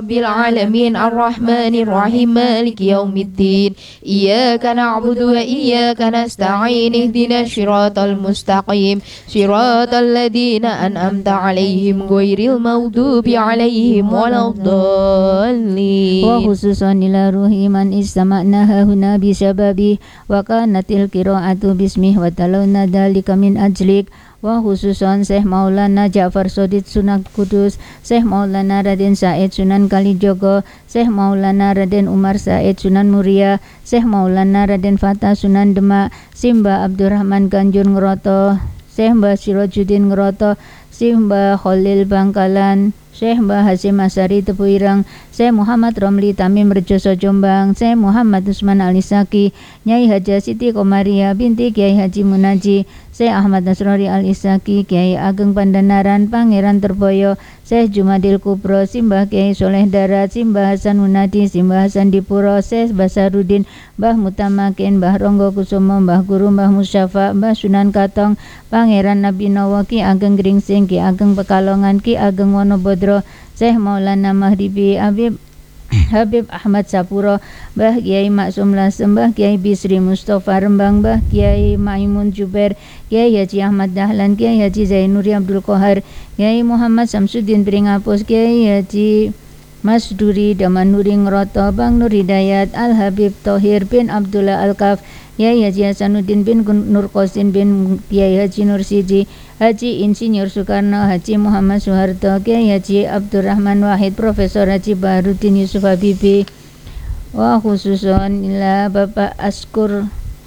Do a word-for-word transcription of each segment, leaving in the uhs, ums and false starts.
رب العالمين الرحمن الرحيم مالك يوم الدين إياك نعبد وإياك نستعين اهدنا الصراط المستقيم صراط الذين أنعمت عليهم غير المغضوب عليهم ولا الضالين. وخصوصا إلى روح من استمعناها هنا بسببه وكانت القراءة باسمه وتلونا ذلك من أجلك. Wa khususon Syekh Maulana Ja'far Sodid Sunan Kudus, Syekh Maulana Raden Said Sunan Kalijogo, Syekh Maulana Raden Umar Said Sunan Muria, Syekh Maulana Raden Fatah Sunan Demak, Simba Abdurrahman Ganjur Ngeroto, Syekh Mbah Sirajuddin Ngeroto, Syekh Mbah Khalil Bangkalan, Syekh Mbah Hasyim Asyari Tepuireng, Syekh Muhammad Romli Tamim Rejoso Jombang, Syekh Muhammad Usman Al-Isaki, Nyai Haja Siti Komaria binti Kiai Haji Munaji, Syekh Ahmad Nasrori Al-Isaki, Kiai Ageng Pandanaran Pangeran Terboyo, Syekh Jumadil Kubro, Simbah Kiai Soleh Darat, Simbah Hasan Munadi, Simbah Hasan Dipuro, Syekh Basarudin, Mbah Mutamakin, Mbah Ronggo Kusumo, Mbah Guru, Mbah Musyafa, Mbah Sunan Katong, Pangeran Nabi Nawa, Ki Ageng Gringsing, Ki Ageng Pekalongan, Ki Ageng Wonobodro, Syekh Maulana Mahribi, Habib Habib Ahmad Sapuro, Mbah Kiai Maksum Lasem, Mbah Kiai Bisri Mustafa Rembang, Mbah Kiai Maimun Jubair, Kiai Haji Ahmad Dahlan, Kiai Haji Zainuri Abdul Qahar, Kiai Muhammad Samsuddin Pringapus, Kiai Haji Mas Duri Damanuri Ngeroto, Bang Nur Hidayat, Al Habib Tohir bin Abdullah Al-Kaf, Kiai Haji Hasanuddin bin Nur Qasim bin Kiai Haji Nur Sidi, Haji Insinyur Soekarno, Haji Muhammad Soeharto, Kiai Haji Abdurrahman Wahid, Profesor Haji Baharudin Yusuf Habibi. Wa khususon ila Bapak Askur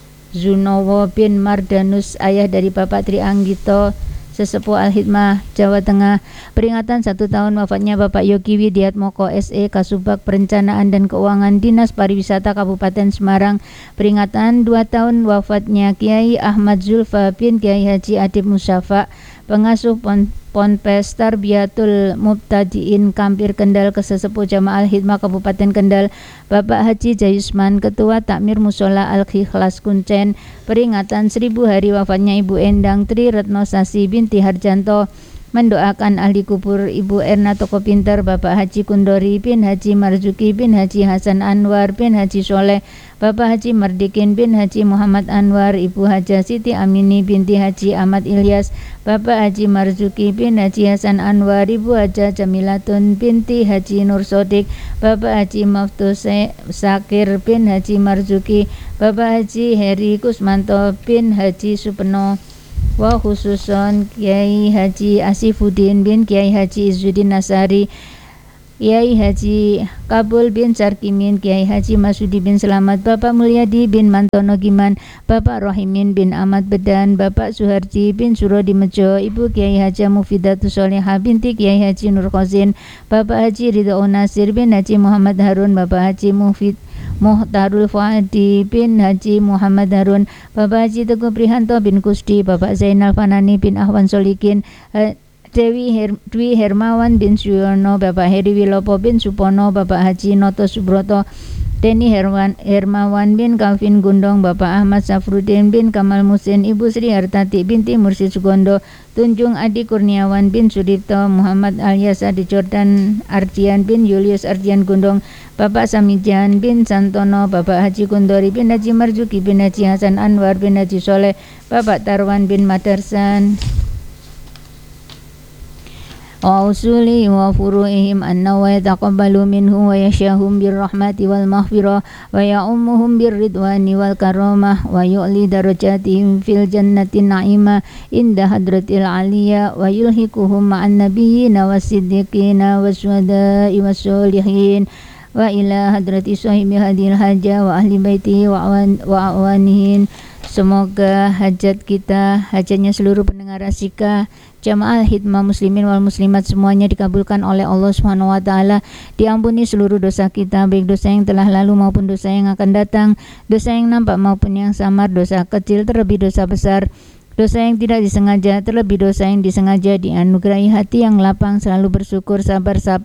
Zunowo bin Mardanus, ayah dari Bapak Tri Anggito, Sesepuh Al-Hidmah, Jawa Tengah. Peringatan satu tahun wafatnya Bapak Yogi Widiatmoko S E, Kasubag Perencanaan dan Keuangan, Dinas Pariwisata Kabupaten Semarang. Peringatan dua tahun wafatnya Kiai Ahmad Zulfa bin Kiai Haji Adib Musyafa, Pengasuh Pon Ponpes Tarbiyatul Mubtadiin Kampir Kendal, Kesesepuh Jamaah Al-Hidmah Kabupaten Kendal. Bapak Haji Jayusman, Ketua Takmir Musola Al-Ikhlas Kuncen. Peringatan seribu hari wafatnya Ibu Endang Tri Retno Sasi binti Harjanto. Mendoakan ahli kubur Ibu Erna Toko Pinter, Bapak Haji Kundori bin Haji Marzuki bin Haji Hasan Anwar bin Haji Soleh, Bapak Haji Mardikin bin Haji Muhammad Anwar, Ibu Haja Siti Amini binti Haji Ahmad Ilyas, Bapak Haji Marzuki bin Haji Hasan Anwar, Ibu Haja Jamilatun binti Haji Nur Sodik, Bapak Haji Maftus Sakir bin Haji Marzuki, Bapak Haji Heri Kusmanto bin Haji Supeno. Wa khususon Kiai Haji Asifuddin bin Kiai Haji Izzuddin Nasari, Kiai Haji Kabul bin Sarkimin, Kiai Haji Masudi bin Selamat, Bapak Mulyadi bin Mantono Giman, Bapak Rohimin bin Ahmad Bedan, Bapak Suharji bin Surodi Mejo, Ibu Kiai Haja Mufidatus Solehah binti Kiai Haji Nur Khosin, Bapak Haji Ridho Nasir bin Haji Muhammad Harun, Bapak Haji Mufid Muhtarul Fuadi bin Haji Muhammad Harun, Bapak Haji Teguh Prihanto bin Kusdi, Bapak Zainal Fanani bin Ahwan Solikin, Dewi Her Dwi Hermawan bin Suyono, Bapak Heri Wilopo bin Supono, Bapak Haji Noto Subroto, Deni Herwan Hermawan bin Kavin Gundong, Bapak Ahmad Safruddin bin Kamal Musin, Ibu Sri Hartati binti Mursid Sugondo, Tunjung Adi Kurniawan bin Sudipto, Muhammad Alyasa di Jordan Ardian bin Julius Ardian Gundong, Bapak Samijan bin Santono, Bapak Haji Kundori bin Haji Marzuki bin Haji Hasan Anwar bin Haji Soleh, Bapak Tarwan bin Madarsan. Wa usuli wa furu'ihim anna wa yataqabbalu minhu wa yashahum birrahmati wal maghfirah wa ya'ummuhum birridwani wal karamah wa yu'li darajatihim fil jannati na'imah inda hadratil aliyah wa yulhikuhum ma'an nabiyyina was siddiqina was syuhada'i was sholihin wa ila hadrati sahibi hadil hajah wa ahli baitihi wa awanihin. Semoga hajat kita, hajatnya seluruh pendengar Rasika, jamaah hidmah muslimin wal muslimat semuanya dikabulkan oleh Allah Subhanahu wa taala. Diampuni seluruh dosa kita, baik dosa yang telah lalu maupun dosa yang akan datang, dosa yang nampak maupun yang samar, dosa kecil terlebih dosa besar, dosa yang tidak disengaja terlebih dosa yang disengaja. Dianugerahi hati yang lapang, selalu bersyukur, sabar, sab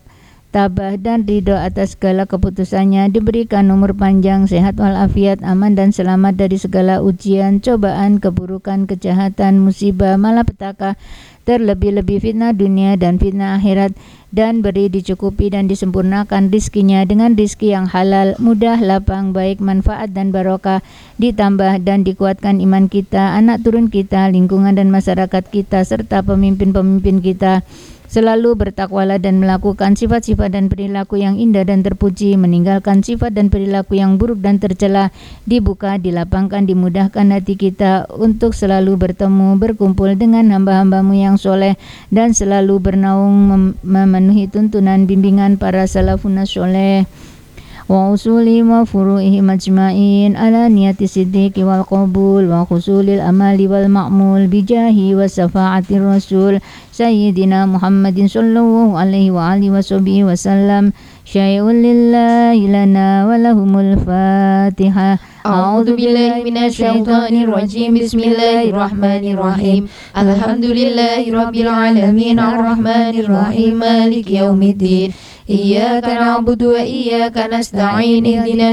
tabah dan ridho atas segala keputusannya, diberikan umur panjang, sehat walafiat, aman dan selamat dari segala ujian, cobaan, keburukan, kejahatan, musibah, malapetaka, terlebih-lebih fitnah dunia dan fitnah akhirat, dan beri dicukupi dan disempurnakan rizkinya dengan rizki yang halal, mudah, lapang, baik, manfaat dan barokah, ditambah dan dikuatkan iman kita, anak turun kita, lingkungan dan masyarakat kita, serta pemimpin-pemimpin kita, selalu bertakwalah dan melakukan sifat-sifat dan perilaku yang indah dan terpuji, meninggalkan sifat dan perilaku yang buruk dan tercela, dibuka, dilapangkan, dimudahkan hati kita untuk selalu bertemu, berkumpul dengan hamba-hambamu yang soleh, dan selalu bernaung mem- memenuhi tuntunan bimbingan para salafun soleh. Wa usuli wa furu'ihi majma'in ala niyati siddiqi wal qabul wa khusulil amali wal ma'mul bijahi wa safa'ati rasul sayyidina Muhammadin sallallahu alaihi wa alihi wa sahbihi wa sallam. Syai'un lillahi lana wa lahumul fatihah. A'udzu billahi minasyaitonir rajim. Bismillahirrahmanirrahim. Alhamdulillahi rabbil alamin arrahmanir rahim maliki yaumiddin. Iyyaka na'budu wa iyyaka nasta'in. Ihdinas